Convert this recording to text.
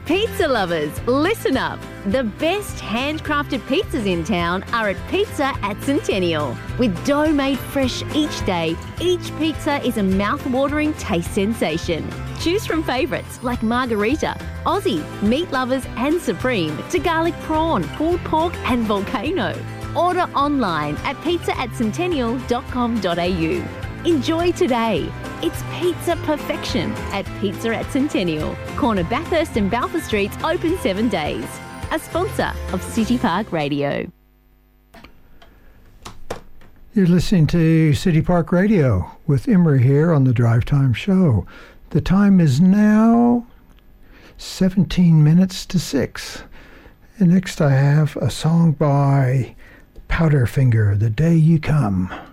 Pizza lovers, listen up. The best handcrafted pizzas in town are at Pizza at Centennial. With dough made fresh each day, each pizza is a mouth-watering taste sensation. Choose from favourites like Margarita, Aussie, Meat Lovers and Supreme, to garlic prawn, pulled pork and volcano. Order online at pizzaatcentennial.com.au. Enjoy today. It's pizza perfection at Pizza at Centennial. Corner Bathurst and Balfour Streets open 7 days. A sponsor of City Park Radio. You're listening to City Park Radio with Imre here on the Drive Time Show. The time is now 17 minutes to 6. And next I have a song by Powderfinger, The Day You Come.